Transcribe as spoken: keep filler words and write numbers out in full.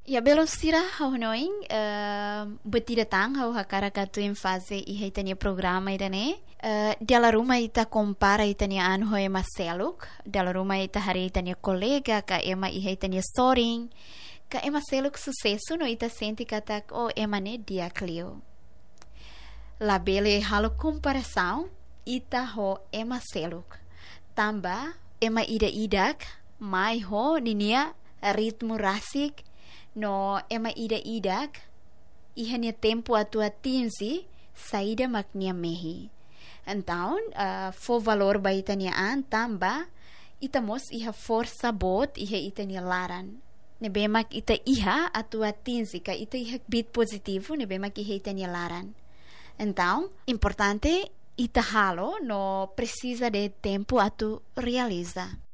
Ya belum sira hau noing uh, betida tang hau hakara katu em fase i haitania programa idane uh, dela ruma ita compara itania anu ho ema seluk dela ruma ita hari itania kolega ka ema i haitania soring ka ema seluk sucesso no ita senti katak o ema ne dia clio la bele halo comparação ita ho ema seluk tamba ema ida idak mai ho ninia ritmo rasik no ema ida idak ihanya tempo atua tinsi saída maknia mehi. Então, uh, fo valor ba itania an tamba itamos iha força bot iha itania laran. Nebemak ita iha atua tinsi ka ita iha bit positivo nebemak iha itania laran. Então, importante ita halo no precisa de tempo atu realiza.